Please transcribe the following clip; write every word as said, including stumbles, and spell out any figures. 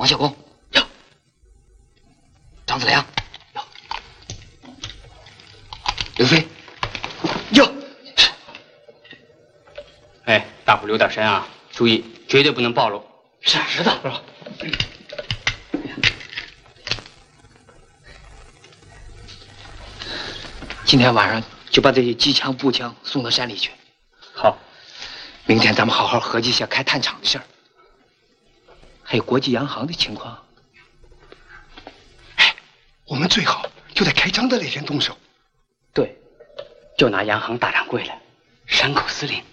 王小公，有；张子良，有；刘飞，有。 哎，大伙留点神啊！注意，绝对不能暴露。 是知道。今天晚上就把这些机枪、步枪送到山里去。 好。 明天咱们好好合计一下开炭厂的事儿，还有国际洋行的情况。 哎，我们最好就在开张的那天动手。 对，就拿洋行大掌柜来，山口司令